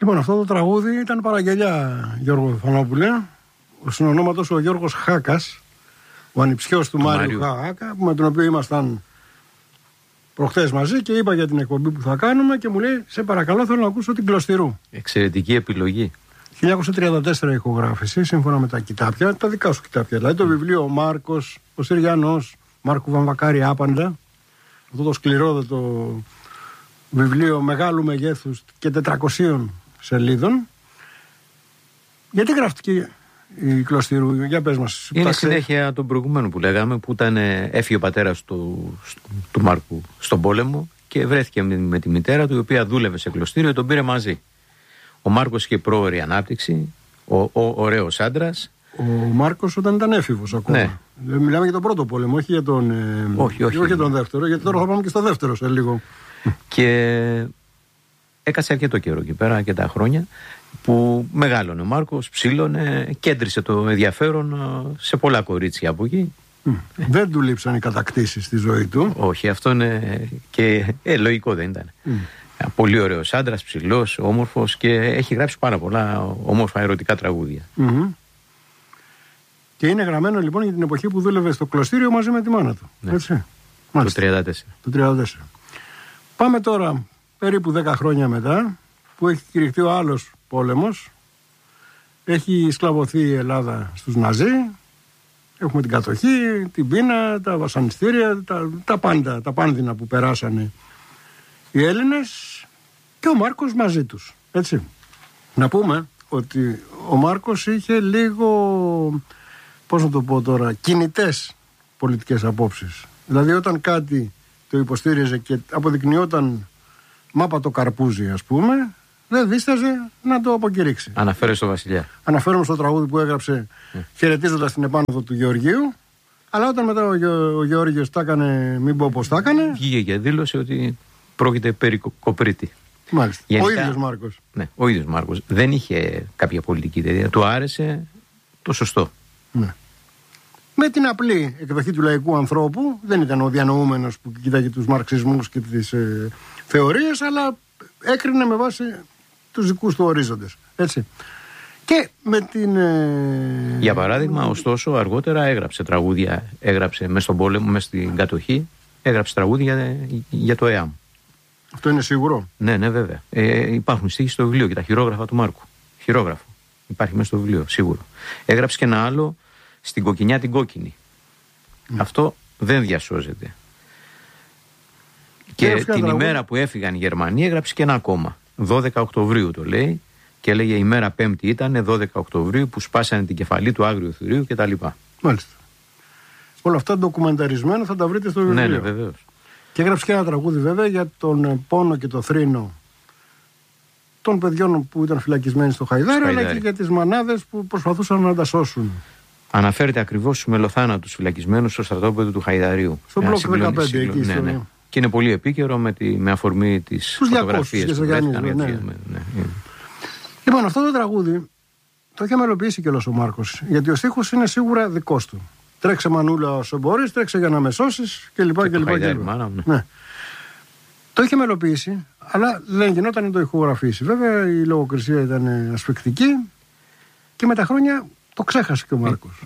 Λοιπόν, αυτό το τραγούδι ήταν παραγγελιά, Γιώργο Θανόπουλε. Ο συνονόματος ο Γιώργος Χάκας, ο ανιψιός του Μάριου Χάκα, με τον οποίο ήμασταν προχθές μαζί και είπα για την εκπομπή που θα κάνουμε και μου λέει: σε παρακαλώ, θέλω να ακούσω την Κλωστηρού. Εξαιρετική επιλογή. 1934 ηχογράφηση, σύμφωνα με τα κοιτάπια, τα δικά σου κοιτάπια. Δηλαδή το βιβλίο Ο Μάρκος, ο Συριανός, Μάρκου Βαμβακάρη Άπαντα. Αυτό το σκληρόδετο βιβλίο μεγάλου μεγέθους και 400 σελίδων. Γιατί γράφτηκε η Κλωστηρού, για πες μας. Είναι συνέχεια των προηγουμένων που λέγαμε, που έφυγε ο πατέρας του Μάρκου στον πόλεμο και βρέθηκε με τη μητέρα του, η οποία δούλευε σε κλωστήριο, τον πήρε μαζί. Ο Μάρκος είχε πρόωρη ανάπτυξη, ωραίος άντρας. Ο Μάρκος όταν ήταν έφηβος ακόμα. Ναι. Μιλάμε για τον πρώτο πόλεμο, όχι για τον, όχι για τον δεύτερο, γιατί τώρα θα πάμε και στο δεύτερο σε λίγο. Και έκασε αρκετό καιρό εκεί πέρα, αρκετά χρόνια, που μεγάλωνε ο Μάρκος, ψήλωνε, κέντρισε το ενδιαφέρον σε πολλά κορίτσια από εκεί. Δεν του λείψαν οι κατακτήσεις στη ζωή του. Όχι, αυτό είναι και λογικό δεν ήταν. Πολύ ωραίος άντρας, ψηλός, όμορφος και έχει γράψει πάρα πολλά όμορφα ερωτικά τραγούδια. Και είναι γραμμένο λοιπόν για την εποχή που δούλευε στο κλωστήριο μαζί με τη μάνα του. Ναι. Έτσι. Το 34. Το 34. Πάμε τώρα περίπου 10 χρόνια μετά, που έχει κηρυχτεί ο άλλος πόλεμος. Έχει σκλαβωθεί η Ελλάδα στους Ναζί. Έχουμε την κατοχή, την πείνα, τα βασανιστήρια, τα πάντα, τα πάνδυνα που περάσανε οι Έλληνες και ο Μάρκος μαζί τους. Έτσι. Να πούμε ότι ο Μάρκος είχε λίγο, πώς να το πω τώρα, κινητές πολιτικές απόψεις. Δηλαδή όταν κάτι το υποστήριζε και αποδεικνυόταν μάπα το καρπούζι, ας πούμε, δεν δίσταζε να το αποκηρύξει. Αναφέρει στο Βασιλιά. Αναφέρομαι στο τραγούδι που έγραψε χαιρετίζοντας την επάνωδο του Γεωργίου. Αλλά όταν μετά ο Γεώργιος τα έκανε, μην πω πώς τα έκανε, βγήκε και δήλωσε ότι πρόκειται περί Κοπρίτη. Μάλιστα. Γενικά, ο ίδιος Μάρκος. Ναι, ο ίδιος Μάρκος. Δεν είχε κάποια πολιτική ιδέα. Του άρεσε το σωστό. Ναι. Με την απλή εκδοχή του λαϊκού ανθρώπου, δεν ήταν ο διανοούμενος που κοιτάγε τους μαρξισμούς και τις θεωρίες, αλλά έκρινε με βάση τους δικούς του ορίζοντες. Έτσι. Και με την... Για παράδειγμα, ωστόσο, αργότερα έγραψε τραγούδια, έγραψε μες στον πόλεμο, μες στην κατοχή, έγραψε τραγούδια για το ΕΑΜ. Αυτό είναι σίγουρο. Ναι, ναι, βέβαια. Υπάρχουν στίχοι στο βιβλίο και τα χειρόγραφα του Μάρκου. Χειρόγραφο. Υπάρχει μέσα στο βιβλίο, σίγουρο. Έγραψε και ένα άλλο στην Κοκκινιά την Κόκκινη. Αυτό δεν διασώζεται. Και την ημέρα που έφυγαν οι Γερμανοί έγραψε και ένα ακόμα. 12 Οκτωβρίου το λέει και έλεγε η μέρα Πέμπτη ήταν 12 Οκτωβρίου που σπάσανε την κεφαλή του Άγριου Θηρίου κτλ. Μάλιστα. Όλα αυτά ντοκουμενταρισμένα θα τα βρείτε στο βιβλίο. Ναι, ναι, βεβαίως. Και έγραψε και ένα τραγούδι βέβαια για τον πόνο και το θρήνο των παιδιών που ήταν φυλακισμένοι στο Χαϊδάρι, αλλά και για τις μανάδες που προσπαθούσαν να τα σώσουν. Αναφέρεται ακριβώς στους μελοθάνατους φυλακισμένους στο στρατόπεδο του Χαϊδαρίου. Στο μπλοκ 15 εκεί. Ναι, ναι. Και είναι πολύ επίκαιρο με αφορμή τις φωτογραφίες που βρέθηκαν. Ναι. Λοιπόν, αυτό το τραγούδι το είχε μελοποιήσει κιόλας ο Μάρκος, γιατί ο στίχος είναι σίγουρα δικός του. Τρέξε μανούλα όσο μπορείς, τρέξε για να με σώσεις κλπ. Ναι. Το είχε μελοποιήσει, αλλά δεν γινόταν να το ηχογραφήσει. Βέβαια η λογοκρισία ήταν ασφικτική και με τα χρόνια το ξέχασε και ο Μάρκος.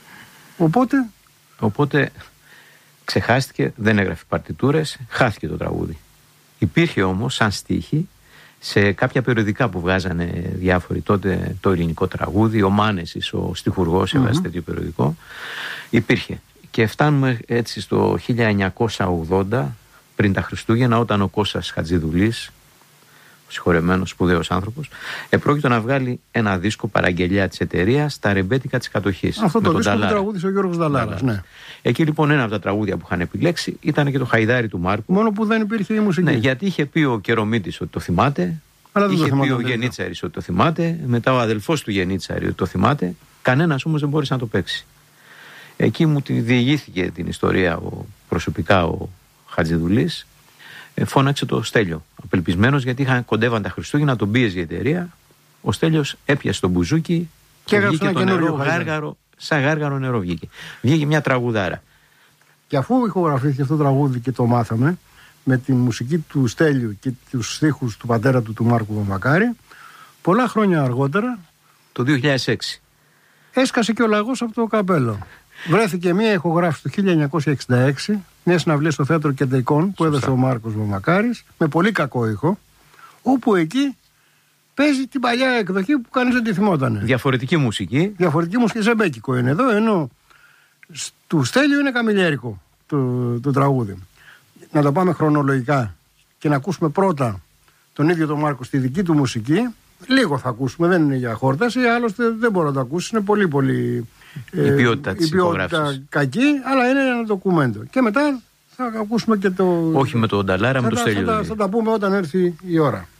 Οπότε ξεχάστηκε, δεν έγραφε παρτιτούρες, χάθηκε το τραγούδι. Υπήρχε όμως σαν στίχη σε κάποια περιοδικά που βγάζανε διάφοροι τότε, το ελληνικό τραγούδι, ο Μάνεσης, ο στιχουργός, έβγαζε τέτοιο περιοδικό. Υπήρχε. Και φτάνουμε έτσι στο 1980, πριν τα Χριστούγεννα, όταν ο Κώστας Χατζηδουλής, ο συγχωρεμένος σπουδαίος άνθρωπος, επρόκειτο να βγάλει ένα δίσκο παραγγελιά της εταιρείας, τα ρεμπέτικα της κατοχής. Αυτό το δίσκο που τραγούδισε ο Γιώργος Δαλάρας. Ναι. Εκεί λοιπόν ένα από τα τραγούδια που είχαν επιλέξει ήταν και το Χαϊδάρι του Μάρκου. Μόνο που δεν υπήρχε η μουσική. Ναι, γιατί είχε πει ο Κερομίτης ότι το θυμάται. Αλλά είχε πει ο Γενίτσαρης ότι το θυμάται. Μετά ο αδελφός του Γενίτσαρη ότι το θυμάται. Κανένας όμως δεν μπόρεσε να το παίξει. Εκεί μου τη διηγήθηκε την ιστορία προσωπικά ο Χατζηδουλής. Φώναξε το Στέλιο. Απελπισμένος γιατί κοντεύαν τα Χριστούγεννα, τον πίεζε η εταιρεία. Ο Στέλιος έπιασε το μπουζούκι και βγήκε το νερό γάργαρο, σαν γάργαρο νερό βγήκε. Βγήκε μια τραγουδάρα. Και αφού ηχογραφήθηκε αυτό το τραγούδι και το μάθαμε, με τη μουσική του Στέλιου και τους στίχους του πατέρα του Μάρκου Βαμβακάρη, πολλά χρόνια αργότερα, το 2006, έσκασε και ο λαγός από το καπέλο. Βρέθηκε μια ηχογράφηση το 1966, μια συναυλία στο Θέατρο Κεντρικών που έδωσε ο Μάρκος Βαμακάρης, με πολύ κακό ήχο, όπου εκεί παίζει την παλιά εκδοχή που κανείς δεν τη θυμότανε. Διαφορετική μουσική. Διαφορετική μουσική, ζεμπέκικο είναι εδώ, ενώ του Στέλιου είναι καμιλιέρικο το τραγούδι. Να το πάμε χρονολογικά και να ακούσουμε πρώτα τον ίδιο τον Μάρκο στη δική του μουσική. Λίγο θα ακούσουμε, δεν είναι για χόρταση, άλλωστε δεν μπορώ να το ακούσει, είναι πολύ πολύ η ποιότητα της ηχογράφησης κακή, αλλά είναι ένα ντοκουμέντο. Και μετά θα ακούσουμε και το... Όχι με τον Νταλάρα, με το Στέλιο. Θα τα πούμε όταν έρθει η ώρα.